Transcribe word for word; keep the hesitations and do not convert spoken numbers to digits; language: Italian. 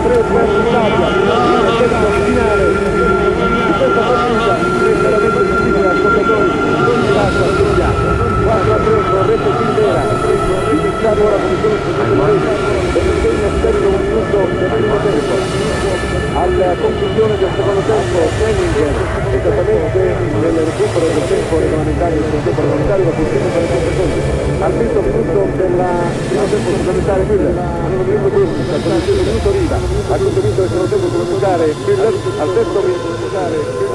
tre per l'Italia, il terzo finale di questa partita è veramente difficile a giocatori non di razza studiata. quattro a tre con Rete Silvera, iniziato ora con il giusto per il segno storico un minuto del primo tempo. Alla conclusione del secondo tempo Henninger, esattamente nel recupero del tempo regolamentare, del tempo regolamentare da quindici a quarantotto secondi. Al quinto minuto del primo tempo supplementare Müller, al nono minuto Burns, al quindicesimo minuto Riva, al quinto minuto del secondo tempo supplementare Müller, al sesto minuto supplementare